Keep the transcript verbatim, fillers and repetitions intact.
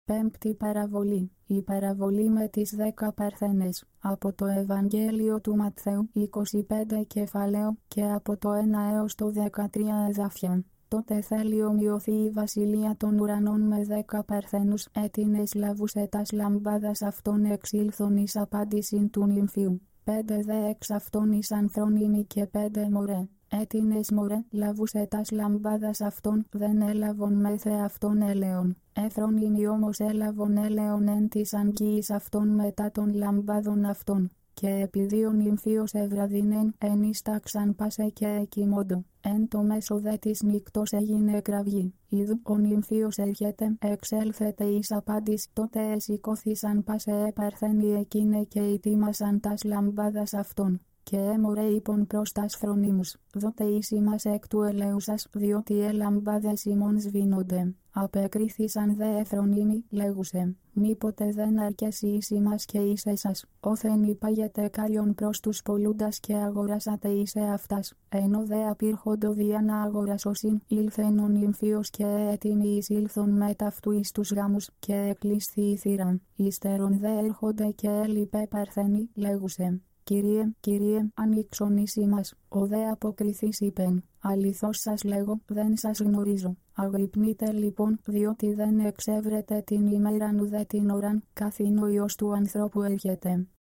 Πέμπτη παραβολή. Η παραβολή με τις δέκα παρθένες. Από το Ευαγγέλιο του Ματθαίου είκοσι πέντε κεφάλαιο και από το ένα έως το δεκατρία εδάφια. Τότε θέλει ομοιωθεί η βασιλεία των ουρανών με δέκα παρθένους έτινες λαβούς ετάς λαμπάδας αυτών εξήλθον εις απάντησιν του νυμφίου. Πέντε δε εξ αυτών εις ανθρόνιμοι και πέντε μωρέ. Έτινες μωρέ, λαβούς ετάς λαμπάδας αυτών, δεν έλαβον μέθε αυτών έλεον. Έφρονιμοι όμως έλαβον έλεον εν της αγγίης αυτών μετά των λαμπάδων αυτών. Και επειδή ο νυμφίος ευραδινέν, ενίσταξαν πάσε και εκοιμώντο. Εν το μέσο δε της νύκτος έγινε κραυγή. Ιδου ο νυμφίος έρχεται, εξέλθετε εις απάντης, τότε εσηκώθησαν πάσε επαρθένοι εκείνε και ετοίμασαν τας λαμπάδας αυτών. Και έμορε είπον προς τας φρονίμους, δότε εις ημάς εκ του ελέου σας, διότι οι λαμπάδες ημών σβήνονται. Απεκρίθησαν δε εφρονίμοι, λέγουσε, μήποτε δεν αρκέσει εις ημάς και εις εσάς, όθεν υπάγεται κάλιον προς τους πολλούντας και αγοράσατε εις εαυτάς. Ενώ δε απήρχοντο δια να αγορασώσιν, ήλθεν ο νυμφίος και έτοιμοι εις ήλθον μετ' αυτού εις τους γάμους, και εκλείσθη η θύρα. Ύστερον δε έρχονται και έλειπε παρθένοι, λέγουσε. Κύριε, Κύριε, ανοίξον εις ημάς. Ο δε αποκριθής είπεν, αληθώς σας λέγω, δεν σας γνωρίζω. Αγρυπνείτε λοιπόν, διότι δεν εξεύρετε την ημέραν ουδέ την ώραν, καθήν ο Υιός του ανθρώπου έρχεται.